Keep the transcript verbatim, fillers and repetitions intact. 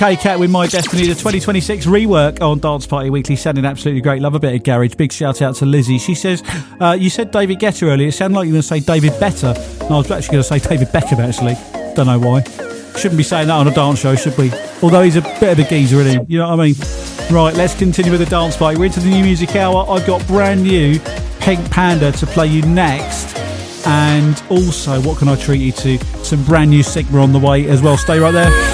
K-Cat with My Destiny, the twenty twenty-six rework on Dance Party Weekly, sounding absolutely great. Love a bit of garage. Big shout out to Lizzie. She says, uh, you said David Guetta earlier. It sounded like you were going to say David Better. And I was actually going to say David Beckham, actually. Don't know why. Shouldn't be saying that on a dance show, should we? Although he's a bit of a geezer, isn't he? You know what I mean? Right, let's continue with the Dance Party. We're into the new music hour. I've got brand new Pink Panda to play you next. And also, what can I treat you to? Some brand new Sigma on the way as well. Stay right there.